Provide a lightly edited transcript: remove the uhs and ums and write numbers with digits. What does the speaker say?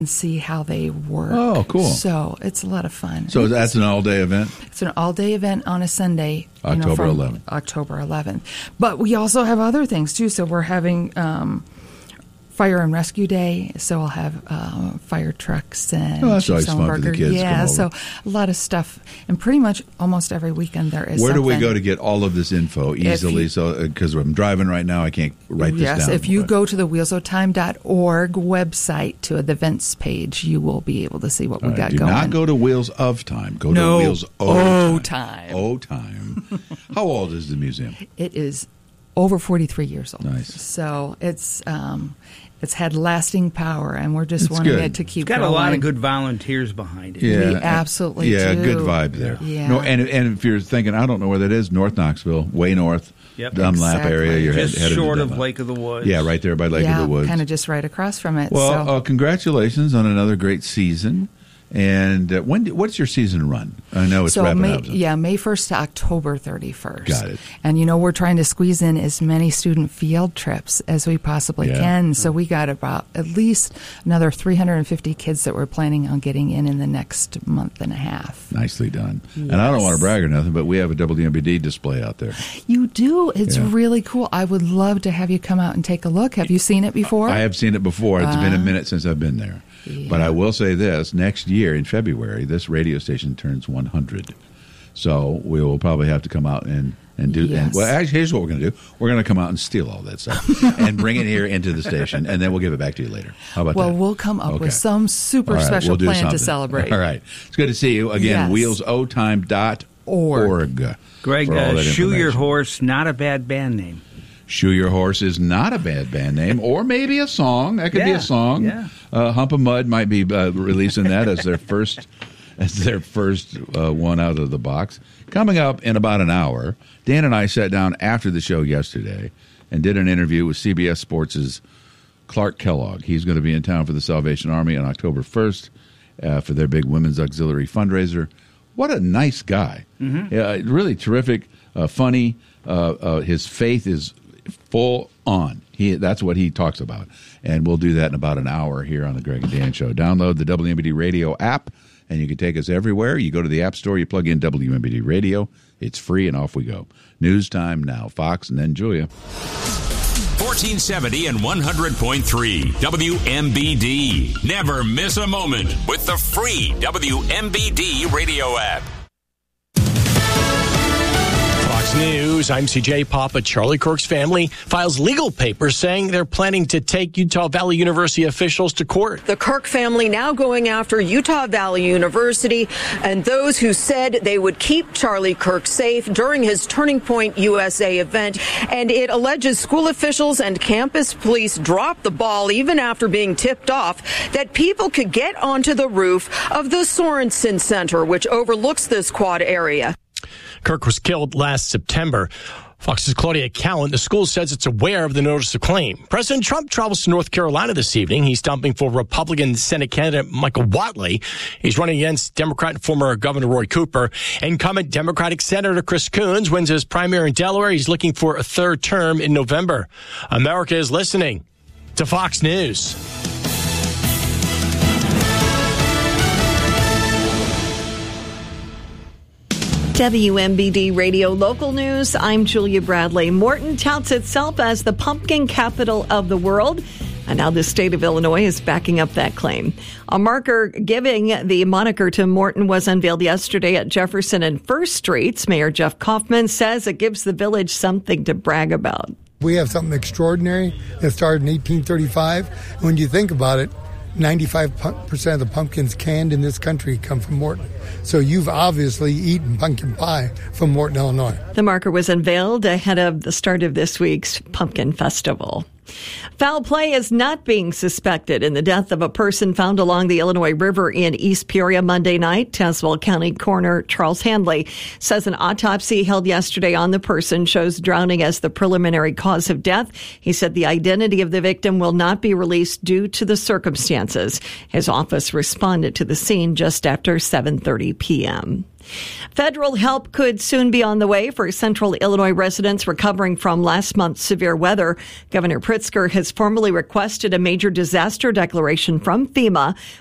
and see how they work. Oh, cool. So it's a lot of fun. So that's an all-day event? It's an all-day event on a Sunday. October 11th. October 11th. But we also have other things, too. So we're having Fire and Rescue Day. So I'll have fire trucks and that's always fun for the kids. Yeah, so a lot of stuff. And pretty much almost every weekend there is Where something. do we go to get all of this info easily? Because I'm driving right now, I can't write this down. Yes, if you go to the wheelsofTime.org website to the events page, you will be able to see what we got going. Do not go to Wheels of Time. Go to Wheels O Time. O Time. How old is the museum? It is over 43 years old. Nice. So it's had lasting power, and we're just wanting it to keep going. It's got a lot of good volunteers behind it. Yeah, we absolutely do. Yeah, good vibe there. Yeah. No, and if you're thinking, I don't know where that is, North Knoxville, way north, Dunlap area. You're just headed short to of Lake of the Woods. Yeah, right there by Lake of the Woods. Kind of just right across from it. Well, congratulations on another great season. And what's your season run? I know it's wrapping up. Yeah, May 1st to October 31st. Got it. And, we're trying to squeeze in as many student field trips as we possibly can. So we got about at least another 350 kids that we're planning on getting in the next month and a half. Nicely done. Yes. And I don't want to brag or nothing, but we have a WMBD display out there. You do? It's really cool. I would love to have you come out and take a look. Have you seen it before? I have seen it before. It's been a minute since I've been there. Yeah. But I will say this, next year in February, this radio station turns 100. So we will probably have to come out and do that. Well, actually, here's what we're going to do. We're going to come out and steal all that stuff and bring it here into the station, and then we'll give it back to you later. How about that? Well, we'll come up with some super special plan to celebrate. All right. It's good to see you. Again, wheelsotime.org. Greg, Shoe Your Horse, not a bad band name. Shoe Your Horse is not a bad band name, or maybe a song. That could be a song. Yeah. Hump of Mud might be releasing that as their first one out of the box. Coming up in about an hour, Dan and I sat down after the show yesterday and did an interview with CBS Sports' Clark Kellogg. He's going to be in town for the Salvation Army on October 1st for their big women's auxiliary fundraiser. What a nice guy. Mm-hmm. Really terrific, funny. His faith is full on. That's what he talks about. And we'll do that in about an hour here on the Greg and Dan Show. Download the WMBD Radio app, and you can take us everywhere. You go to the App Store, you plug in WMBD Radio. It's free, and off we go. News time now. Fox, and then Julia. 1470 and 100.3 WMBD. Never miss a moment with the free WMBD Radio app. Fox News, I'm CJ Papa. Charlie Kirk's family files legal papers saying they're planning to take Utah Valley University officials to court. The Kirk family now going after Utah Valley University and those who said they would keep Charlie Kirk safe during his Turning Point USA event. And it alleges school officials and campus police dropped the ball even after being tipped off that people could get onto the roof of the Sorensen Center, which overlooks this quad area. Kirk was killed last September. Fox's Claudia Cowan, the school says it's aware of the notice of claim. President Trump travels to North Carolina this evening. He's stumping for Republican Senate candidate Michael Whatley. He's running against Democrat and former Governor Roy Cooper. Incumbent Democratic Senator Chris Coons wins his primary in Delaware. He's looking for a third term in November. America is listening to Fox News. WMBD Radio Local News. I'm Julia Bradley. Morton touts itself as the pumpkin capital of the world, and now the state of Illinois is backing up that claim. A marker giving the moniker to Morton was unveiled yesterday at Jefferson and First Streets. Mayor Jeff Kaufman says it gives the village something to brag about. We have something extraordinary that started in 1835. When you think about it, 95% of the pumpkins canned in this country come from Morton. So you've obviously eaten pumpkin pie from Morton, Illinois. The marker was unveiled ahead of the start of this week's Pumpkin Festival. Foul play is not being suspected in the death of a person found along the Illinois River in East Peoria Monday night. Tazewell County Coroner Charles Handley says an autopsy held yesterday on the person shows drowning as the preliminary cause of death. He said the identity of the victim will not be released due to the circumstances. His office responded to the scene just after 7:30 p.m. Federal help could soon be on the way for central Illinois residents recovering from last month's severe weather. Governor Pritzker has formally requested a major disaster declaration from FEMA,